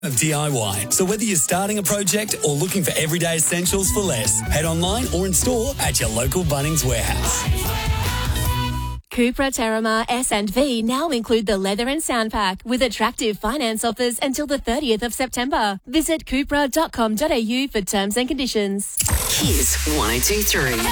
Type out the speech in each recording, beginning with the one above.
of DIY. So whether you're starting a project or looking for everyday essentials for less, head online or in store at your local Bunnings warehouse. Cupra Terramar S&V now include the leather and sound pack with attractive finance offers until the 30th of September. Visit cupra.com.au for terms and conditions. Kiss 102.3.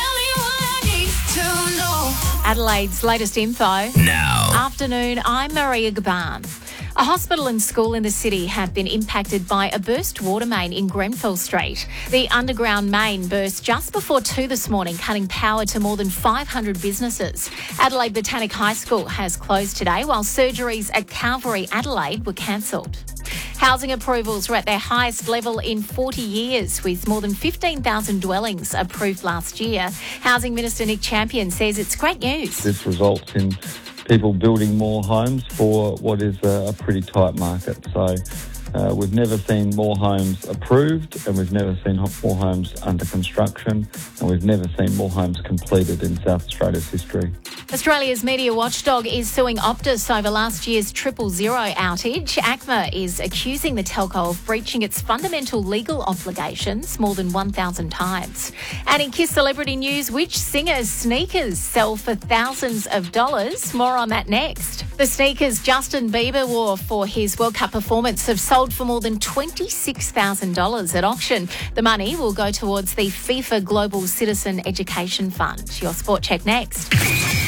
Adelaide's latest info. Now. Afternoon, I'm Maria Gaban. A hospital and school in the city have been impacted by a burst water main in Grenfell Street. The underground main burst just before 2 this morning, cutting power to more than 500 businesses. Adelaide Botanic High School has closed today, while surgeries at Calvary Adelaide were cancelled. Housing approvals were at their highest level in 40 years, with more than 15,000 dwellings approved last year. Housing Minister Nick Champion says it's great news. This results in people building more homes for what is a pretty tight market. So we've never seen more homes approved, and we've never seen more homes under construction, and we've never seen more homes completed in South Australia's history. Australia's media watchdog is suing Optus over last year's 000 outage. ACMA is accusing the telco of breaching its fundamental legal obligations more than 1,000 times. And in Kiss Celebrity News, which singer's sneakers sell for thousands of dollars? More on that next. The sneakers Justin Bieber wore for his World Cup performance have sold for more than $26,000 at auction. The money will go towards the FIFA Global Citizen Education Fund. Your Sport Check next.